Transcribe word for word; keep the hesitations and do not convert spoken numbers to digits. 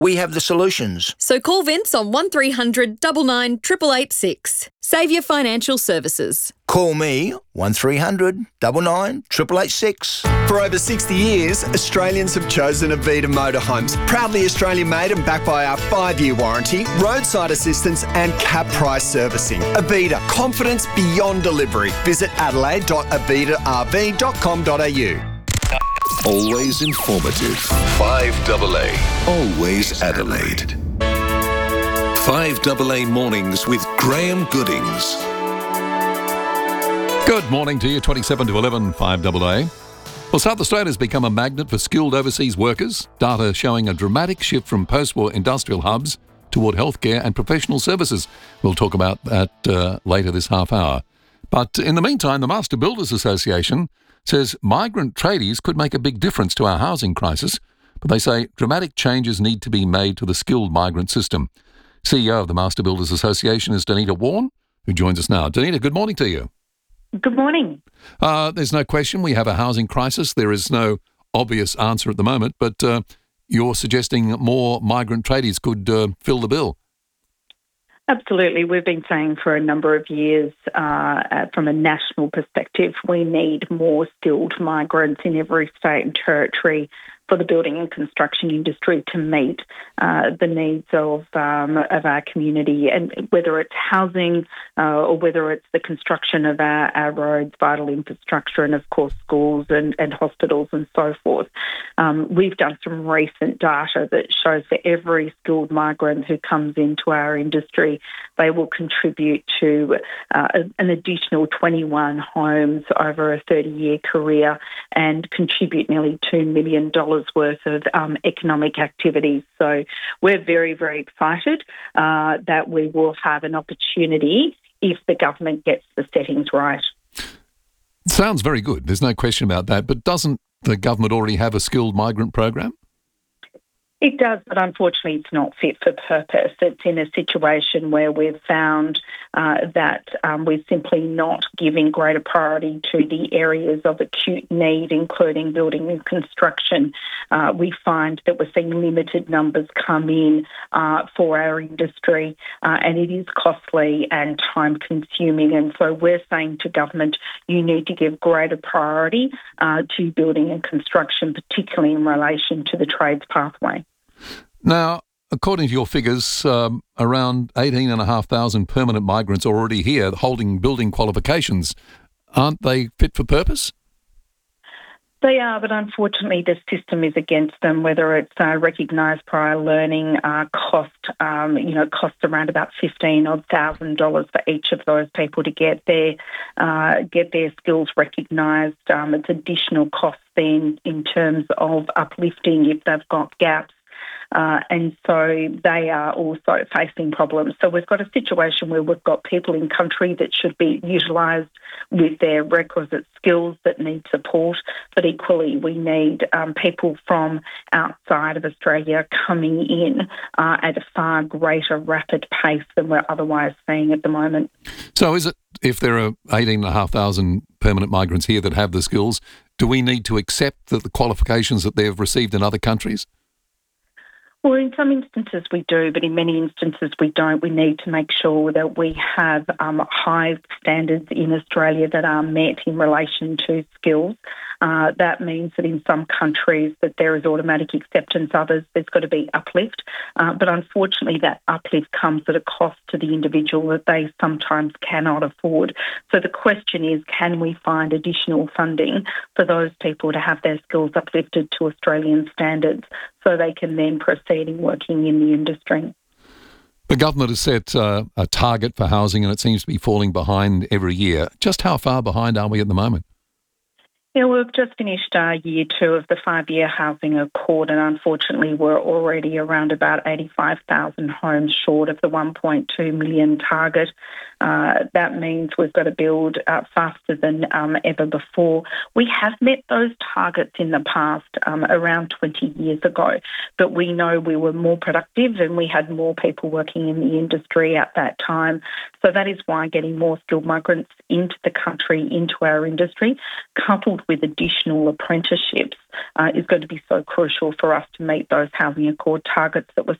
We have the solutions. So call Vince on one three hundred nine nine eight eight six. Saviour Financial Services. Call me, one three hundred nine nine eight eight six. For over sixty years, Australians have chosen Avita Motorhomes. Proudly Australian-made and backed by our five-year warranty, roadside assistance and cap price servicing. Avita, confidence beyond delivery. Visit adelaide dot avita r v dot com dot a u. Always informative. five A A. Always Adelaide. five A A Mornings with Graham Goodings. Good morning to you, twenty-seven to eleven, five A A. Well, South Australia's become a magnet for skilled overseas workers. Data showing a dramatic shift from post-war industrial hubs toward healthcare and professional services. We'll talk about that uh, later this half hour. But in the meantime, the Master Builders Association says migrant tradies could make a big difference to our housing crisis, but they say dramatic changes need to be made to the skilled migrant system. C E O of the Master Builders Association is Danita Warren, who joins us now. Danita, good morning to you. Good morning. Uh, there's no question we have a housing crisis. There is no obvious answer at the moment, but uh, you're suggesting more migrant tradies could uh, fill the bill. Absolutely. We've been saying for a number of years, uh, uh, from a national perspective, we need more skilled migrants in every state and territory for the building and construction industry to meet uh, the needs of um, of our community, and whether it's housing uh, or whether it's the construction of our, our roads, vital infrastructure, and of course schools and, and hospitals and so forth. Um, we've done some recent data that shows for every skilled migrant who comes into our industry, they will contribute to uh, an additional twenty-one homes over a thirty-year career and contribute nearly two million dollars worth of um, economic activities. So we're very, very excited uh, that we will have an opportunity if the government gets the settings right. Sounds very good. There's no question about that. But doesn't the government already have a skilled migrant program? It does, but unfortunately it's not fit for purpose. It's in a situation where we've found uh, that um, we're simply not giving greater priority to the areas of acute need, including building and construction. Uh, we find that we're seeing limited numbers come in uh, for our industry, uh, and it is costly and time-consuming. And so we're saying to government, you need to give greater priority uh, to building and construction, particularly in relation to the trades pathway. Now, according to your figures, um, around eighteen thousand five hundred permanent migrants are already here holding building qualifications. Aren't they fit for purpose? They are, but unfortunately the system is against them, whether it's uh, recognised prior learning, uh, cost, um, you know, costs around about fifteen odd thousand dollars for each of those people to get their, uh, get their skills recognised. Um, it's additional costs then in terms of uplifting if they've got gaps. Uh, and so they are also facing problems. So we've got a situation where we've got people in country that should be utilised with their requisite skills that need support, but equally we need um, people from outside of Australia coming in uh, at a far greater rapid pace than we're otherwise seeing at the moment. So is it, if there are eighteen thousand five hundred permanent migrants here that have the skills, do we need to accept that the qualifications that they've received in other countries? Well, in some instances we do, but in many instances we don't. We need to make sure that we have um, high standards in Australia that are met in relation to skills. Uh, that means that in some countries that there is automatic acceptance, others there's got to be uplift. Uh, but unfortunately that uplift comes at a cost to the individual that they sometimes cannot afford. So the question is, can we find additional funding for those people to have their skills uplifted to Australian standards so they can then proceed in working in the industry? The government has set uh, a target for housing and it seems to be falling behind every year. Just how far behind are we at the moment? Yeah, we've just finished uh, year two of the five-year housing accord, and unfortunately we're already around about eighty-five thousand homes short of the one point two million target. Uh, that means we've got to build uh, faster than um, ever before. We have met those targets in the past, um, around twenty years ago, but we know we were more productive and we had more people working in the industry at that time. So that is why getting more skilled migrants into the country, into our industry, coupled coupled with additional apprenticeships, uh, is going to be so crucial for us to meet those housing accord targets that we're